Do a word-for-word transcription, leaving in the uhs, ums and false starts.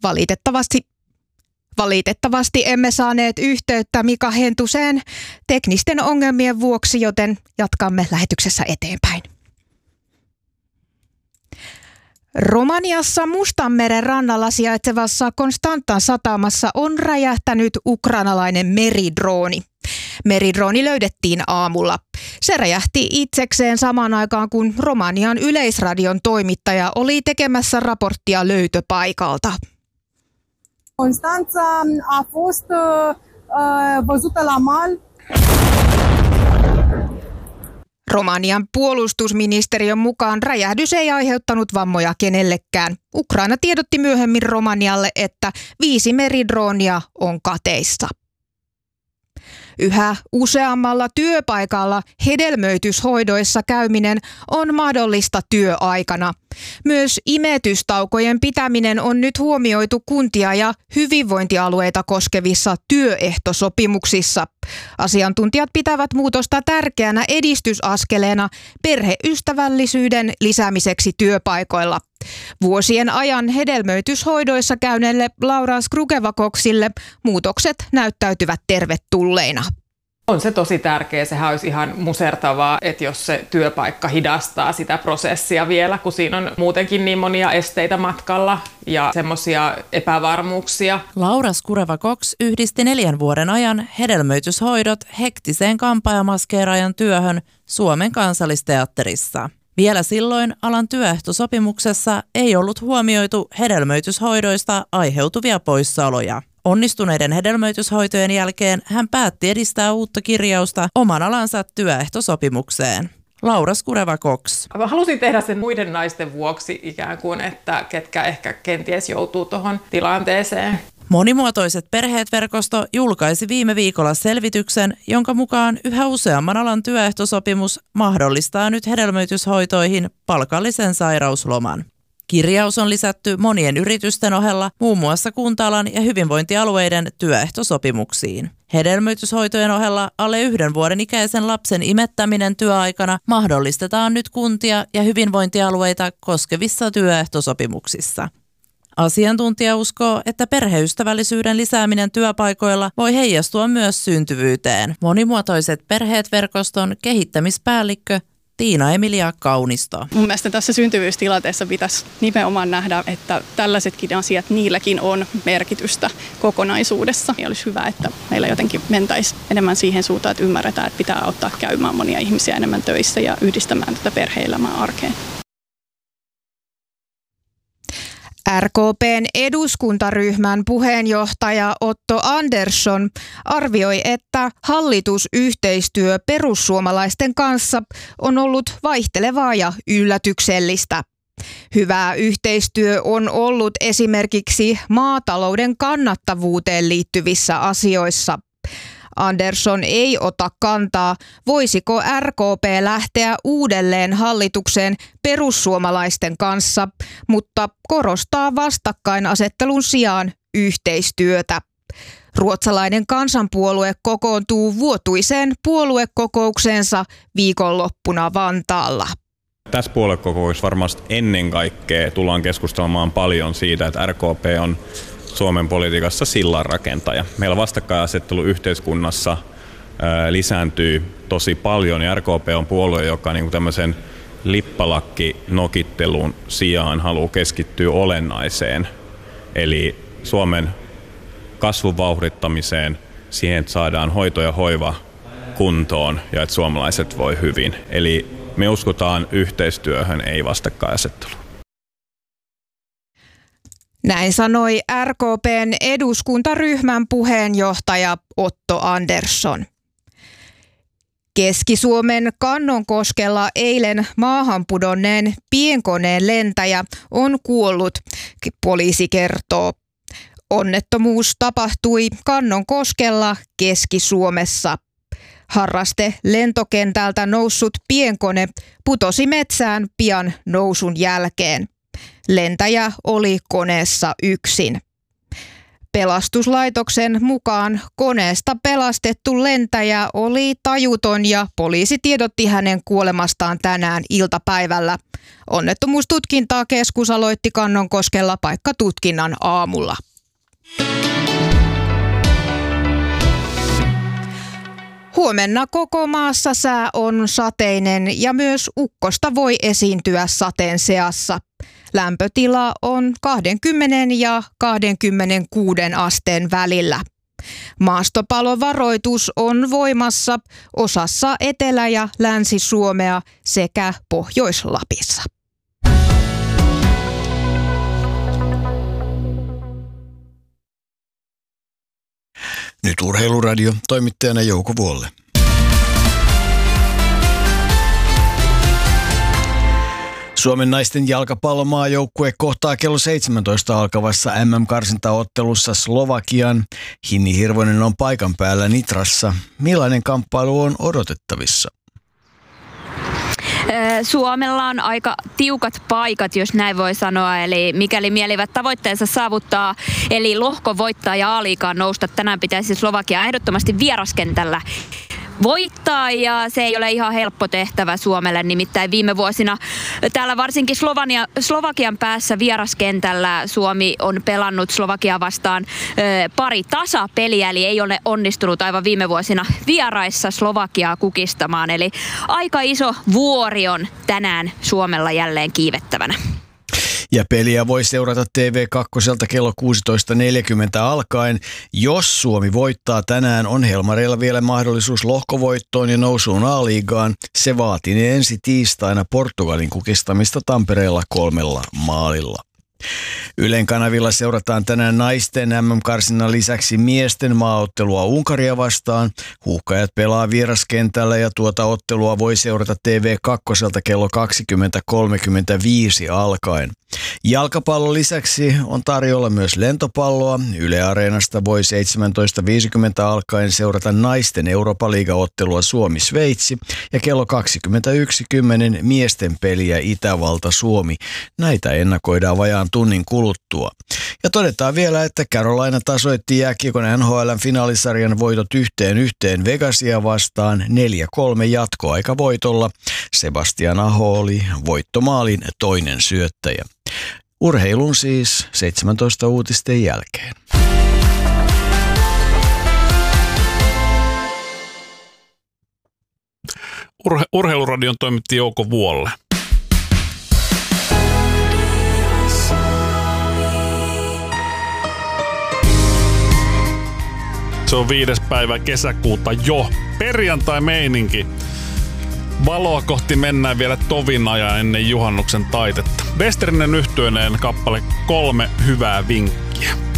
valitettavasti, valitettavasti emme saaneet yhteyttä Mika Hentuseen teknisten ongelmien vuoksi, joten jatkamme lähetyksessä eteenpäin. Romaniassa Mustanmeren rannalla sijaitsevassa Constantan satamassa on räjähtänyt ukrainalainen meridrooni. Meridrooni löydettiin aamulla. Se räjähti itsekseen samaan aikaan, kun Romanian yleisradion toimittaja oli tekemässä raporttia löytöpaikalta. Constanța a fost văzută la mal. Romanian puolustusministeriön mukaan räjähdys ei aiheuttanut vammoja kenellekään. Ukraina tiedotti myöhemmin Romanialle, että viisi meridroonia on kateissa. Yhä useammalla työpaikalla hedelmöityshoidoissa käyminen on mahdollista työaikana. Myös imetystaukojen pitäminen on nyt huomioitu kuntia ja hyvinvointialueita koskevissa työehtosopimuksissa. Asiantuntijat pitävät muutosta tärkeänä edistysaskeleena perheystävällisyyden lisäämiseksi työpaikoilla. Vuosien ajan hedelmöityshoidoissa käyneelle Laura Skrugevakoksille muutokset näyttäytyvät tervetulleina. On se tosi tärkeä. Sehän olisi ihan musertavaa, että jos se työpaikka hidastaa sitä prosessia vielä, kun siinä on muutenkin niin monia esteitä matkalla ja semmoisia epävarmuuksia. Laura Skrugevakoks yhdisti neljän vuoden ajan hedelmöityshoidot hektiseen kampaajamaskeeraajan työhön Suomen Kansallisteatterissa. Vielä silloin alan työehtosopimuksessa ei ollut huomioitu hedelmöityshoidoista aiheutuvia poissaoloja. Onnistuneiden hedelmöityshoitojen jälkeen hän päätti edistää uutta kirjausta oman alansa työehtosopimukseen. Laura Skrugevakoks. Halusin tehdä sen muiden naisten vuoksi ikään kuin, että ketkä ehkä kenties joutuu tuohon tilanteeseen. Monimuotoiset perheet-verkosto julkaisi viime viikolla selvityksen, jonka mukaan yhä useamman alan työehtosopimus mahdollistaa nyt hedelmöityshoitoihin palkallisen sairausloman. Kirjaus on lisätty monien yritysten ohella muun muassa kunta-alan ja hyvinvointialueiden työehtosopimuksiin. Hedelmöityshoitojen ohella alle yhden vuoden ikäisen lapsen imettäminen työaikana mahdollistetaan nyt kuntia ja hyvinvointialueita koskevissa työehtosopimuksissa. Asiantuntija uskoo, että perheystävällisyyden lisääminen työpaikoilla voi heijastua myös syntyvyyteen. Monimuotoiset perheet-verkoston kehittämispäällikkö Tiina-Emilia Kaunisto. Mun mielestä tässä syntyvyystilanteessa pitäisi nimenomaan nähdä, että tällaisetkin asiat, niilläkin on merkitystä kokonaisuudessa. Ja olisi hyvä, että meillä jotenkin mentäisiin enemmän siihen suuntaan, että ymmärretään, että pitää auttaa käymään monia ihmisiä enemmän töissä ja yhdistämään tätä perhe-elämää arkeen. R K P:n eduskuntaryhmän puheenjohtaja Otto Andersson arvioi, että hallitusyhteistyö perussuomalaisten kanssa on ollut vaihtelevaa ja yllätyksellistä. Hyvää yhteistyö on ollut esimerkiksi maatalouden kannattavuuteen liittyvissä asioissa. Andersson ei ota kantaa, voisiko R K P lähteä uudelleen hallitukseen perussuomalaisten kanssa, mutta korostaa vastakkainasettelun sijaan yhteistyötä. Ruotsalainen kansanpuolue kokoontuu vuotuiseen puoluekokoukseensa viikonloppuna Vantaalla. Tässä puoluekokouksessa varmasti ennen kaikkea tullaan keskustelemaan paljon siitä, että R K P on Suomen politiikassa sillanrakentaja. Meillä vastakkainasettelu yhteiskunnassa ää, lisääntyy tosi paljon ja R K P on puolue, joka niin kuin tämmöisen lippalakki-nokittelun sijaan haluaa keskittyä olennaiseen. Eli Suomen kasvun vauhdittamiseen, siihen, että saadaan hoito ja hoiva kuntoon ja että suomalaiset voi hyvin. Eli me uskotaan yhteistyöhön, ei vastakkainasetteluun. Näin sanoi R K P:n eduskuntaryhmän puheenjohtaja Otto Andersson. Keski-Suomen Kannonkoskella eilen maahan pudonneen pienkoneen lentäjä on kuollut, poliisi kertoo. Onnettomuus tapahtui Kannonkoskella Keski-Suomessa. Harraste lentokentältä noussut pienkone putosi metsään pian nousun jälkeen. Lentäjä oli koneessa yksin. Pelastuslaitoksen mukaan koneesta pelastettu lentäjä oli tajuton ja poliisi tiedotti hänen kuolemastaan tänään iltapäivällä. Onnettomuustutkintaa keskus aloitti Kannonkoskella paikkatutkinnan aamulla. Huomenna koko maassa sää on sateinen ja myös ukkosta voi esiintyä sateen seassa. Lämpötila on kaksikymmentä ja kaksikymmentäkuusi asteen välillä. Maastopalovaroitus on voimassa osassa Etelä- ja Länsi-Suomea sekä Pohjois-Lapissa. Nyt Urheiluradio, toimittajana Jouko Vuolle. Suomen naisten jalkapallomaajoukkue kohtaa kello seitsemäntoista alkavassa M M-karsintaottelussa Slovakian. Hinni Hirvonen on paikan päällä Nitrassa. Millainen kamppailu on odotettavissa? Suomella on aika tiukat paikat, jos näin voi sanoa, eli mikäli mielivät tavoitteensa saavuttaa, eli lohko voittaa ja A-liigaan nousta, tänään pitäisi Slovakia ehdottomasti vieraskentällä voittaa, ja se ei ole ihan helppo tehtävä Suomelle, nimittäin viime vuosina täällä varsinkin Slovania, Slovakian päässä vieraskentällä Suomi on pelannut Slovakia vastaan ö, pari tasapeliä, eli ei ole onnistunut aivan viime vuosina vieraissa Slovakiaa kukistamaan, eli aika iso vuori on tänään Suomella jälleen kiivettävänä. Ja peliä voi seurata T V kaksi kello kuusitoista neljäkymmentä alkaen. Jos Suomi voittaa tänään, on Helmareilla vielä mahdollisuus lohkovoittoon ja nousuun A-liigaan. Se vaatii ensi tiistaina Portugalin kukistamista Tampereella kolmella maalilla. Ylen kanavilla seurataan tänään naisten M M-karsinnan lisäksi miesten maaottelua Unkaria vastaan. Huuhkajat pelaa vieraskentällä ja tuota ottelua voi seurata T V kaksi kello kaksikymmentä kolmekymmentäviisi alkaen. Jalkapallon lisäksi on tarjolla myös lentopalloa. Yle Areenasta voi seitsemäntoista viisikymmentä alkaen seurata naisten Eurooppa-liigaottelua Suomi-Sveitsi ja kello kaksikymmentäyksi kymmenen miesten peliä Itävalta-Suomi. Näitä ennakoidaan vajaan tunnin kuluttua. Ja todetaan vielä, että Carolina tasoitti jääkiekon N H L:n finaalisarjan voitot yhteen yhteen Vegasia vastaan neljä kolme jatkoaikavoitolla. Sebastian Aho oli voittomaalin toinen syöttäjä. Urheilun siis seitsemäntoista uutisten jälkeen. Urhe- Urheiluradion toimitti Jouko Vuolle. Se on viides päivä kesäkuuta jo. Perjantai-meininki. Valoa kohti mennään vielä tovin ajan ennen juhannuksen taitetta. Westerinen yhtyöneen kappale Kolme hyvää vinkkiä.